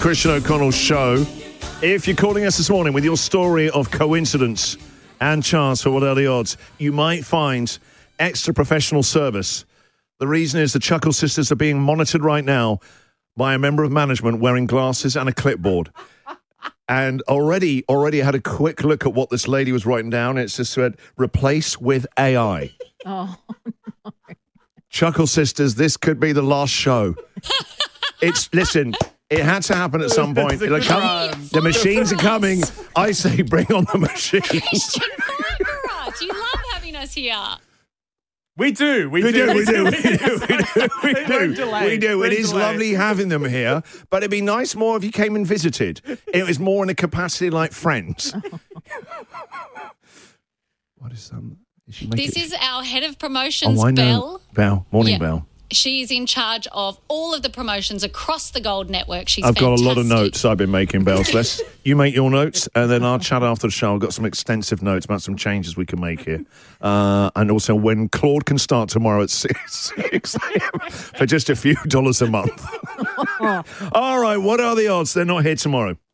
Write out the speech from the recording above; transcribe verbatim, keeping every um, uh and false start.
Christian O'Connell Show. If you're calling us this morning with your story of coincidence and chance, for what are the odds, you might find extra professional service. The reason is the Chuckle Sisters are being monitored right now by a member of management wearing glasses and a clipboard. And already, already had a quick look at what this lady was writing down. It's just said, replace with A I. Oh, no. Chuckle Sisters, this could be the last show. It's, listen, it had to happen at some point. It'll come, the machines are coming. I say bring on the machines. Christian, fine for us. You love having us here. We do. We, We do. do, we do, we do, we do, we They won't do. delay. We do. It Won't is delay. lovely having them here, but it'd be nice more if you came and visited. It was more in a capacity like friends. What is um? Is she making- This is our head of promotions, Oh, I know. Belle. Belle. Morning, Yeah. Belle. She's in charge of all of the promotions across the Gold Network. She's I've got a lot of fantastic. notes I've been making, Belle. So let's, you make your notes, and then I'll chat after the show. I've got some extensive notes about some changes we can make here. Uh, and also when Claude can start tomorrow at six a.m. for just a few dollars a month. All right, what are the odds they're not here tomorrow?